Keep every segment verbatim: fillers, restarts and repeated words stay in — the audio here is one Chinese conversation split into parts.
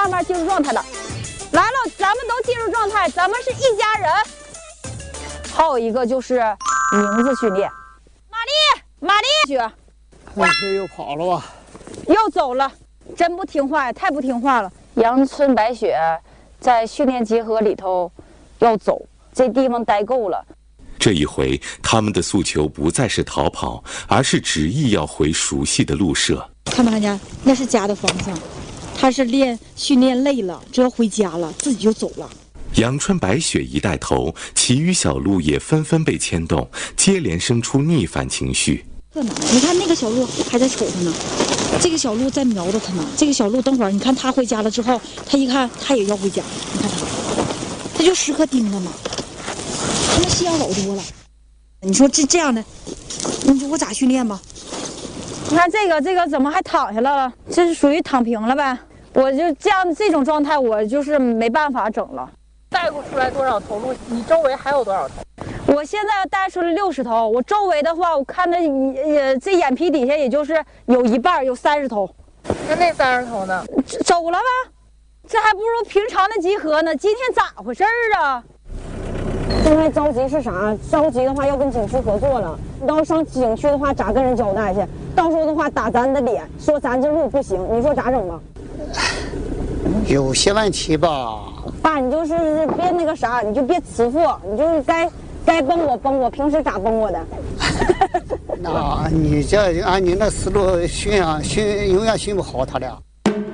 慢慢进入状态了。来了，咱们都进入状态，咱们是一家人。还有一个就是名字训练，玛丽，玛丽雪， 那这又跑了吧？ 又走了，真不听话，太不听话了。阳春白雪在训练集合里头要走，这地方待够了。 这一回，他们的诉求不再是逃跑，而是执意要回熟悉的鹿舍。 看没看见？那是家的方向，他是练训练累了，就要回家了，自己就走了。 阳春白雪一带头，其余小鹿也纷纷被牵动，接连生出逆反情绪。 你看那个小鹿还在瞅他呢，这个小鹿在瞄着他呢。这个小鹿等会儿，你看他回家了之后，他一看他也要回家，你看他，他就时刻盯着呢。他们心眼老多了。你说这这样的，你说我咋训练吧？ 你看这个这个怎么还躺下来了？这是属于躺平了呗？我就这样这种状态，我就是没办法整了。 带过出来多少头鹿？你周围还有多少头？ 我现在带出了六十头，我周围的话，我看着也这眼皮底下也就是有一半有三十头。 那那三十头呢？ 走了呗，这还不如平常的集合呢。今天咋回事儿啊？ 现在着急是啥？着急的话要跟景区合作了，要上景区的话咋跟人交代去？到时候的话打咱的脸，说咱这路不行，你说咋整吧？ 有些问题吧。 爸，你就是别那个啥，你就别辞负，你就是该该帮我帮我，平时咋帮我的？ 那你这按你那思路训啊训，永远训不好他俩。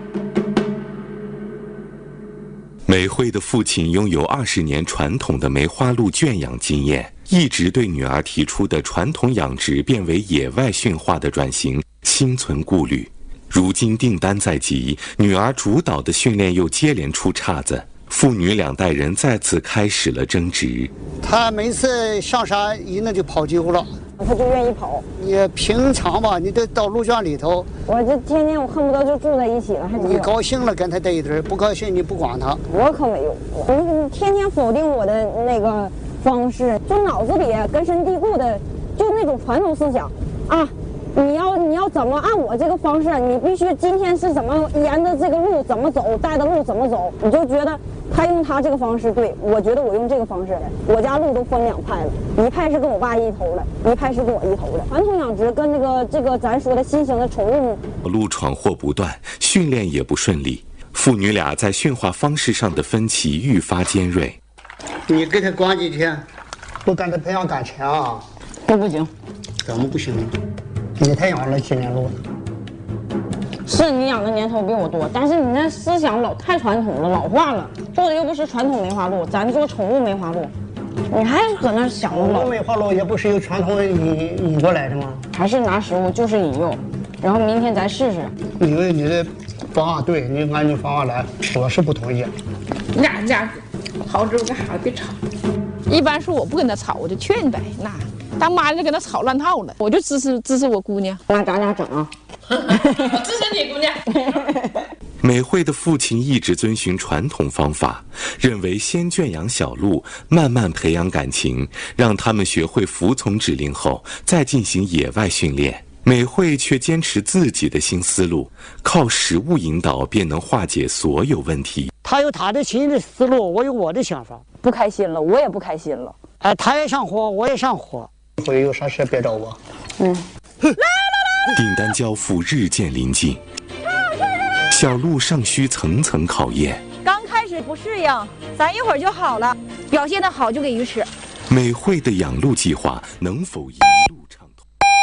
美惠的父亲拥有二十年传统的梅花鹿圈养经验，一直对女儿提出的传统养殖变为野外驯化的转型心存顾虑。如今订单在即，女儿主导的训练又接连出岔子，父女两代人再次开始了争执。 他每次上山一那就跑丢了， 他就愿意跑。 你平常吧，你得到鹿圈里头。 我这天天我恨不得就住在一起了，还你高兴了跟他在一堆，不高兴你不管他。 我可没有，你你天天否定我的那个方式，就脑子里根深蒂固的，就那种传统思想啊。你要你要怎么按我这个方式，你必须今天是怎么沿着这个路怎么走，带的路怎么走，你就觉得他用他这个方式对，我觉得我用这个方式的。我家路都分两派了，一派是跟我爸一头的，一派是跟我一头的。传统养殖跟那个这个咱说的新型的宠物路闯祸不断，训练也不顺利，父女俩在驯化方式上的分歧愈发尖锐。 你给他管几天，不跟他培养感情啊？ 这不行。 怎么不行？你才养了几年鹿？ 是你养的年头比我多，但是你那思想老太传统了，老化了。做的又不是传统梅花鹿，咱做宠物梅花鹿，你还搁那想着老。 梅花鹿也不是由传统引引过来的吗？ 还是拿食物就是引诱，然后明天咱试试。 因为你的方案对，你按你方案来，我是不同意。 你俩你俩好之后干啥别吵。一般是我不跟他吵，我就劝你呗。那当妈的跟他吵乱套了，我就支持支持我姑娘。 那咱俩整啊！ 支持你姑娘。 美惠的父亲一直遵循传统方法，认为先圈养小鹿，慢慢培养感情，让他们学会服从指令后，再进行野外训练。美惠却坚持自己的新思路，靠食物引导便能化解所有问题。 他有他的新的思路，我有我的想法。 不开心了，我也不开心了。 哎，他也想活，我也想活。会有啥事别找我。 嗯。来来来！订单交付日渐临近，小鹿尚需层层考验。 刚开始不适应，咱一会儿就好了。表现得好就给鱼吃。 美惠的养鹿计划能否一路畅通？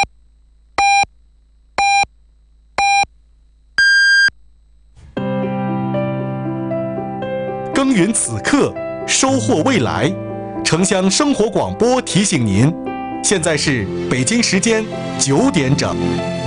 耕耘此刻，收获未来。城乡生活广播提醒您，现在是北京时间九点整。